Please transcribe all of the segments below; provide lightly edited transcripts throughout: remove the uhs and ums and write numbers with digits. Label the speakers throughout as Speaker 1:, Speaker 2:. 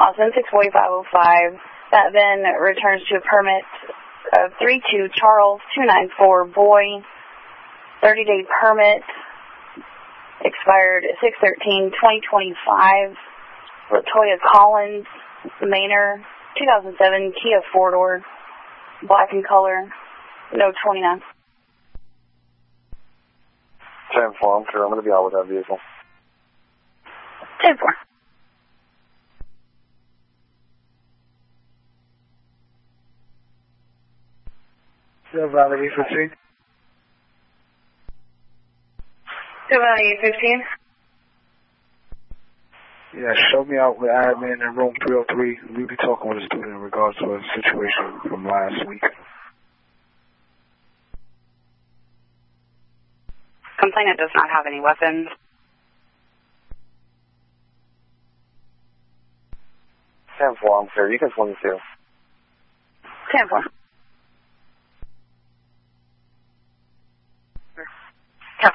Speaker 1: Austin 64505. That then returns to a permit of 32 Charles 294 Boy. 30-day permit expired 6/13/2025. Latoya Collins, Manor, 2007 Kia 4-door, black in color, no 29.
Speaker 2: 10-4, I'm sure I'm going to be out with that vehicle.
Speaker 1: 10-4.
Speaker 3: Valley 815.
Speaker 1: Valley 815.
Speaker 3: Yeah, show me out with admin in room 303. We'll be talking with a student in regards to a situation from last week.
Speaker 1: Complainant does not have any weapons.
Speaker 2: 10-4, I'm sure. You can 22.
Speaker 1: 10-4. 10-4.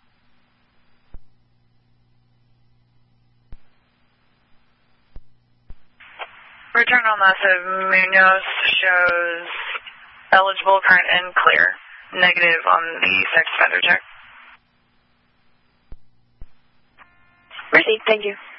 Speaker 4: Return on message. Munoz shows eligible, current, and clear. Negative on the sex offender check.
Speaker 1: Received. Thank you.